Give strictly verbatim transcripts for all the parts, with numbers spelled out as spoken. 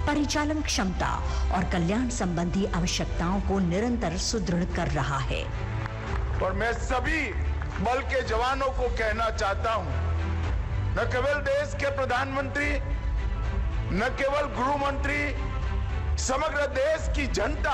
परिचालन क्षमता और कल्याण संबंधी आवश्यकताओं को निरंतर सुदृढ़ कर रहा है। और मैं सभी बल के जवानों को कहना चाहता हूं, न केवल देश के प्रधानमंत्री, न केवल गृह मंत्री, समग्र देश की जनता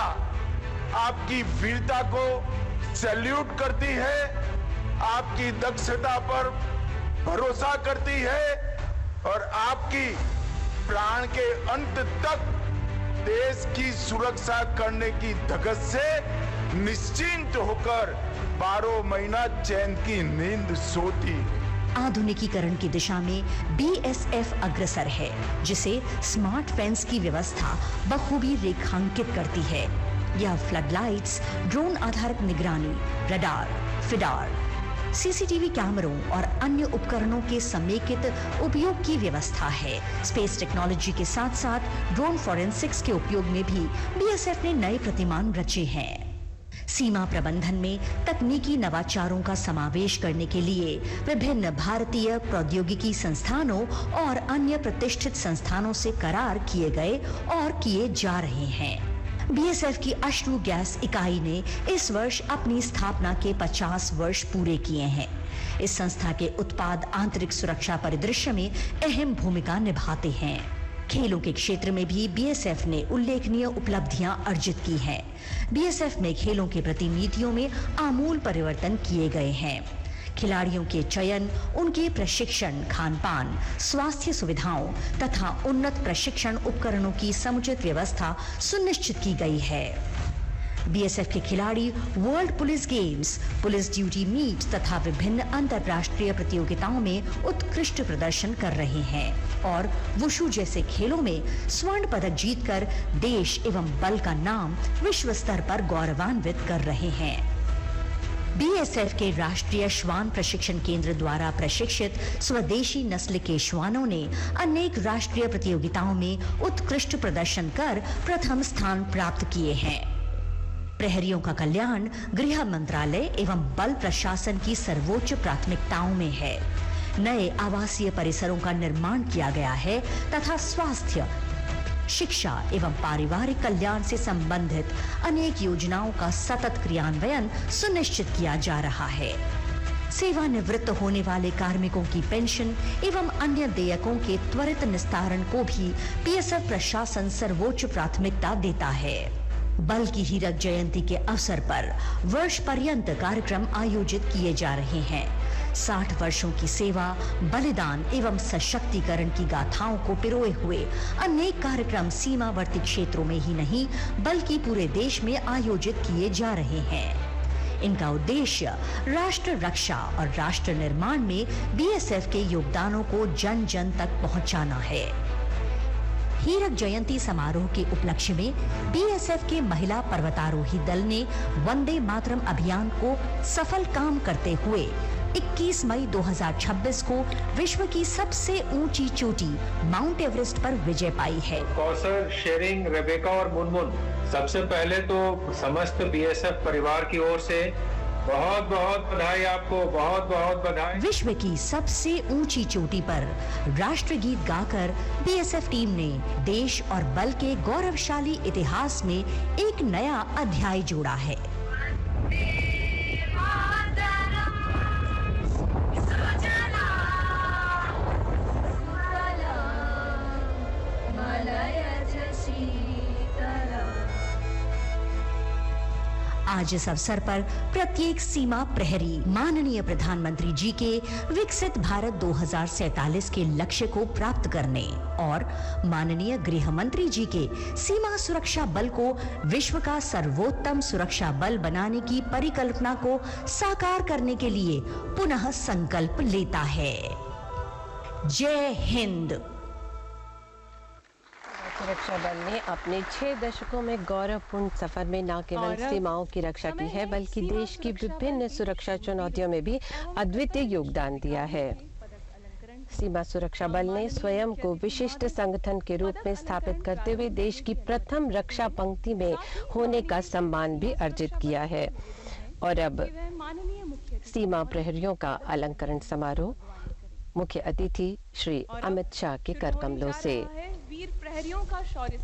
आपकी वीरता को सैल्यूट करती है, आपकी दक्षता पर भरोसा करती है और आपकी प्राण के अंत तक देश की सुरक्षा करने की धगस से निश्चिंत होकर बारह महीना चैन की नींद सोती है। आधुनिकीकरण की दिशा में बी एस एफ अग्रसर है, जिसे स्मार्ट फेंस की व्यवस्था बखूबी रेखांकित करती है। यह फ्लड लाइट्स, ड्रोन आधारित निगरानी, रडार, फिडार, सी सी टी वी कैमरों और अन्य उपकरणों के समेकित उपयोग की व्यवस्था है। स्पेस टेक्नोलॉजी के साथ साथ ड्रोन फॉरेंसिक्स के उपयोग में भी बी एस एफ ने नए प्रतिमान रचे हैं। सीमा प्रबंधन में तकनीकी नवाचारों का समावेश करने के लिए विभिन्न भारतीय प्रौद्योगिकी संस्थानों और अन्य प्रतिष्ठित संस्थानों से करार किए गए और किए जा रहे हैं। बी एस एफ की अश्रु गैस इकाई ने इस वर्ष अपनी स्थापना के पचास वर्ष पूरे किए हैं। इस संस्था के उत्पाद आंतरिक सुरक्षा परिदृश्य में अहम भूमिका निभाते हैं। खेलों के क्षेत्र में भी बी एस एफ ने उल्लेखनीय उपलब्धियां अर्जित की हैं। बी एस एफ में खेलों के प्रति नीतियों में आमूल परिवर्तन किए गए हैं। खिलाड़ियों के चयन, उनके प्रशिक्षण, खान-पान, स्वास्थ्य सुविधाओं तथा उन्नत प्रशिक्षण उपकरणों की समुचित व्यवस्था सुनिश्चित की गई है। बी एस एफ के खिलाड़ी world police games, police duty meet तथा विभिन्न अंतर्राष्ट्रीय प्रतियोगिताओं में उत्कृष्ट प्रदर्शन कर रहे हैं और वुशु जैसे खेलों में स्वर्ण पदक जीतकर देश एवं बल का नाम विश्व स्तर पर गौरवान्वित कर रहे हैं। बी एस एफ के राष्ट्रीय श्वान प्रशिक्षण केंद्र द्वारा प्रशिक्षित स्वदेशी नस्ल के श्वानों ने अनेक राष्ट्रीय प्रतियोगिताओं में उत्कृष्ट प्रदर्शन कर प्रथम स्थान प्राप्त किए हैं। प्रहरियों का कल्याण गृह मंत्रालय एवं बल प्रशासन की सर्वोच्च प्राथमिकताओं में है। नए आवासीय परिसरों का निर्माण किया गया है तथा स्वास्थ्य, शिक्षा एवं पारिवारिक कल्याण से संबंधित अनेक योजनाओं का सतत क्रियान्वयन सुनिश्चित किया जा रहा है। सेवानिवृत्त होने वाले कार्मिकों की पेंशन एवं अन्य देयकों के त्वरित निस्तारण को भी बी एस एफ प्रशासन सर्वोच्च प्राथमिकता देता है। बल की हीरक जयंती के अवसर पर वर्ष पर्यंत कार्यक्रम आयोजित किए जा रहे हैं। साठ वर्षों की सेवा, बलिदान एवं सशक्तिकरण की गाथाओं को पिरोए हुए अनेक कार्यक्रम सीमावर्ती क्षेत्रों में ही नहीं बल्कि पूरे देश में आयोजित किए जा रहे हैं। इनका उद्देश्य राष्ट्र रक्षा और राष्ट्र निर्माण में बी एस एफ के योगदानों को जन जन तक पहुंचाना है। हीरक जयंती समारोह के उपलक्ष्य में बी एस एफ के महिला पर्वतारोही दल ने वंदे मातरम अभियान को सफल काम करते हुए इक्कीस मई दो हज़ार छब्बीस को विश्व की सबसे ऊंची चोटी माउंट एवरेस्ट पर विजय पाई है। कौसर, शेरिंग, रेबेका और मुनमुन, सबसे पहले तो समस्त बी एस एफ परिवार की ओर से बहुत बहुत बधाई, आपको बहुत बहुत बधाई। विश्व की सबसे ऊंची चोटी पर राष्ट्रगीत गाकर बी एस एफ टीम ने देश और बल के गौरवशाली इतिहास में एक नया अध्याय जोड़ा है। आज इस अवसर पर प्रत्येक सीमा प्रहरी माननीय प्रधानमंत्री जी के विकसित भारत दो हज़ार सैंतालीस के लक्ष्य को प्राप्त करने और माननीय गृह मंत्री जी के सीमा सुरक्षा बल को विश्व का सर्वोत्तम सुरक्षा बल बनाने की परिकल्पना को साकार करने के लिए पुनः संकल्प लेता है। जय हिंद। सुरक्षा बल ने अपने छह दशकों में गौरवपूर्ण सफर में न केवल सीमाओं की रक्षा की है बल्कि देश की विभिन्न सुरक्षा चुनौतियों में भी अद्वितीय योगदान दिया है। सीमा सुरक्षा बल ने स्वयं को विशिष्ट संगठन के रूप में स्थापित करते हुए देश की प्रथम रक्षा पंक्ति में होने का सम्मान भी अर्जित किया है। और अब सीमा प्रहरियों का अलंकरण समारोह मुख्य अतिथि श्री अमित शाह के कर कमलों से। वीर प्रहरियों का शौर्य